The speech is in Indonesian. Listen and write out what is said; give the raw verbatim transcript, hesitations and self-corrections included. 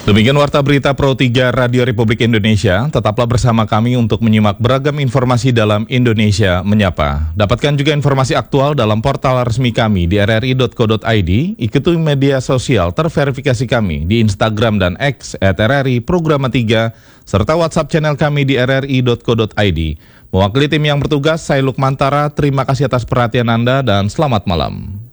Demikian Warta Berita Pro tiga Radio Republik Indonesia. Tetaplah bersama kami untuk menyimak beragam informasi dalam Indonesia Menyapa. Dapatkan juga informasi aktual dalam portal resmi kami di r r i titik co titik i d. Ikuti media sosial terverifikasi kami di Instagram dan X at r r i Programa tiga, serta WhatsApp channel kami di r r i titik co titik i d. Mewakili tim yang bertugas, saya Lukmantara. Terima kasih atas perhatian Anda dan selamat malam.